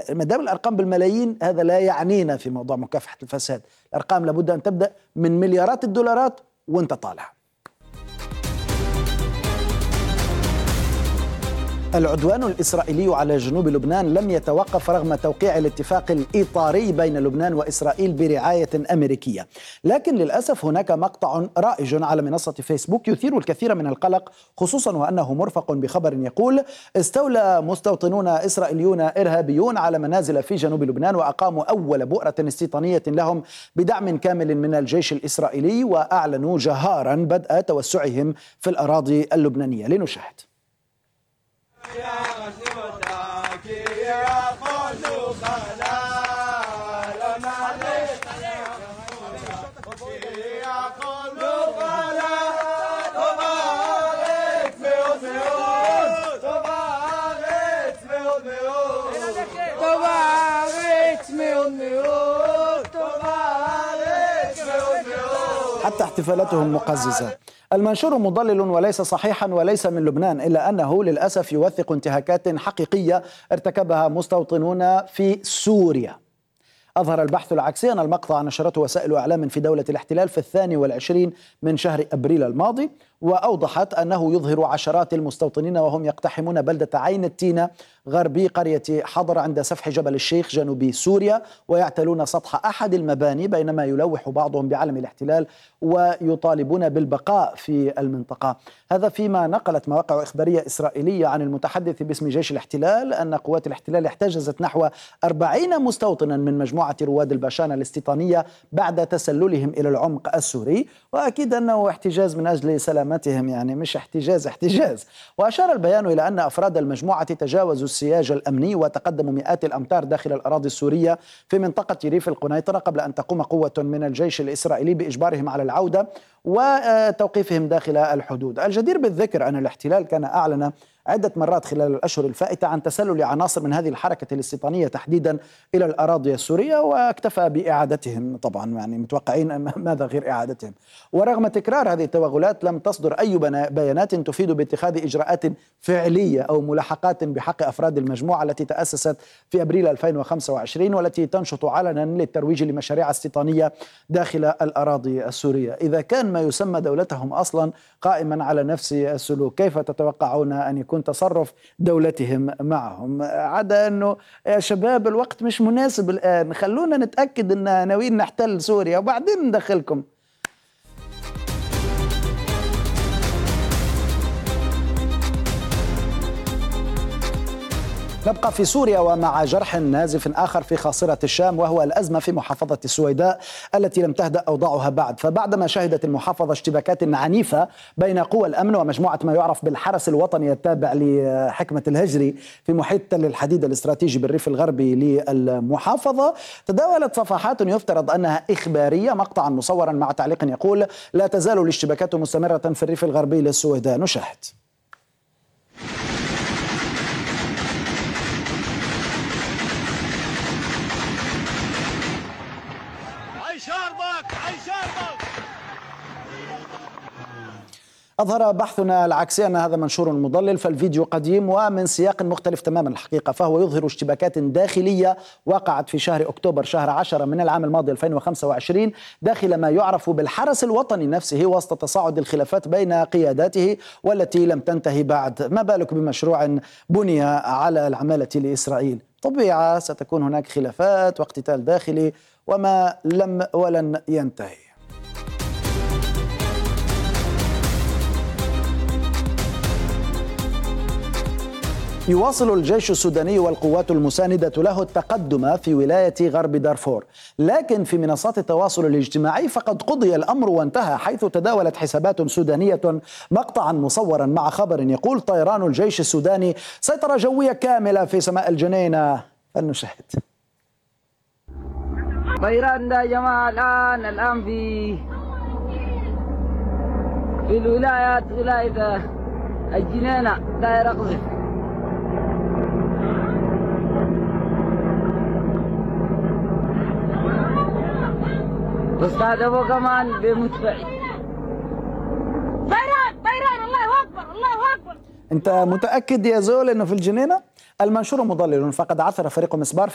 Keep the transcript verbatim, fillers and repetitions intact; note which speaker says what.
Speaker 1: ما دام الأرقام بالملايين هذا لا يعنينا في موضوع مكافحة الفساد. الأرقام لابد أن تبدأ من مليارات الدولارات وانت طالع. العدوان الإسرائيلي على جنوب لبنان لم يتوقف رغم توقيع الاتفاق الإطاري بين لبنان وإسرائيل برعاية أمريكية، لكن للأسف هناك مقطع رائج على منصة فيسبوك يثير الكثير من القلق، خصوصا وأنه مرفق بخبر يقول: استولى مستوطنون إسرائيليون إرهابيون على منازل في جنوب لبنان وأقاموا أول بؤرة استيطانية لهم بدعم كامل من الجيش الإسرائيلي، وأعلنوا جهارا بدء توسعهم في الأراضي اللبنانية. لنشاهد. حتى احتفالاتهم مقززة. المنشور مضلل وليس صحيحا وليس من لبنان، إلا أنه للأسف يوثق انتهاكات حقيقية ارتكبها مستوطنون في سوريا. أظهر البحث العكسي أن المقطع نشرته وسائل إعلام في دولة الاحتلال في الثاني والعشرين من شهر أبريل الماضي، وأوضحت أنه يظهر عشرات المستوطنين وهم يقتحمون بلدة عين التينة غربي قرية حضر عند سفح جبل الشيخ جنوب سوريا، ويعتلون سطح أحد المباني، بينما يلوح بعضهم بعلم الاحتلال ويطالبون بالبقاء في المنطقة. هذا فيما نقلت مواقع إخبارية إسرائيلية عن المتحدث باسم جيش الاحتلال أن قوات الاحتلال احتجزت نحو أربعين مستوطنا من مجموعة رواد الباشانة الاستيطانية بعد تسللهم إلى العمق السوري، وأكيد أنه احتجاز من أجل سلامتهم، يعني مش احتجاز احتجاز. وأشار البيان إلى أن أفراد المجموعة تجاوزوا السياج الأمني وتقدموا مئات الأمتار داخل الأراضي السورية في منطقة ريف القنيطرة قبل أن تقوم قوة من الجيش الإسرائيلي بإجبارهم على العودة وتوقيفهم داخل الحدود. الجدير بالذكر أن الاحتلال كان أعلن عدة مرات خلال الأشهر الفائتة عن تسلل عناصر من هذه الحركة الاستيطانية تحديدا إلى الأراضي السورية، واكتفى بإعادتهم. طبعا يعني متوقعين ماذا غير إعادتهم. ورغم تكرار هذه التوغلات لم تصدر أي بيانات تفيد باتخاذ إجراءات فعلية أو ملاحقات بحق أفراد المجموعة التي تأسست في أبريل ألفين وخمسة وعشرين والتي تنشط علنا للترويج لمشاريع استيطانية داخل الأراضي السورية. إذا كان ما يسمى دولتهم أصلا قائما على نفس السلوك، كيف تتوقعون أن يكون تصرف دولتهم معهم؟ عدا أنه يا شباب الوقت مش مناسب الآن، خلونا نتأكد أن ناويين نحتل سوريا وبعدين ندخلكم. نبقى في سوريا ومع جرح نازف آخر في خاصرة الشام، وهو الأزمة في محافظة السويداء التي لم تهدأ أوضاعها بعد. فبعدما شهدت المحافظة اشتباكات عنيفة بين قوى الأمن ومجموعة ما يعرف بالحرس الوطني التابع لحكمة الهجري في محيط تل الحديد الاستراتيجي بالريف الغربي للمحافظة، تداولت صفحات يفترض أنها إخبارية مقطعا مصورا مع تعليق يقول: لا تزال الاشتباكات مستمرة في الريف الغربي للسويداء. نشاهد. أظهر بحثنا العكسي أن هذا منشور مضلل، فالفيديو قديم ومن سياق مختلف تماما الحقيقة، فهو يظهر اشتباكات داخلية وقعت في شهر أكتوبر شهر عشرة من العام الماضي ألفين وخمسة وعشرين داخل ما يعرف بالحرس الوطني نفسه، وسط تصاعد الخلافات بين قياداته والتي لم تنتهي بعد. ما بالك بمشروع بني على العمالة لإسرائيل؟ طبيعة ستكون هناك خلافات واقتتال داخلي وما لم ولن ينتهي. يواصل الجيش السوداني والقوات المساندة له التقدم في ولاية غرب دارفور، لكن في منصات التواصل الاجتماعي فقد قضي الأمر وانتهى، حيث تداولت حسابات سودانية مقطعا مصورا مع خبر يقول: طيران الجيش السوداني سيطرة جوية كاملة في سماء الجنينة. فلنشاهد.
Speaker 2: طيران ده يا جماعة الآن الآن في في الولايات ولاية الجنينة داير أقذف. واستهدفوا كمان بمدفع.
Speaker 3: طيران طيران الله أكبر الله أكبر.
Speaker 1: أنت متأكد يا زول أنه في الجنينة؟ المنشور مضلل، فقد عثر فريق مسبار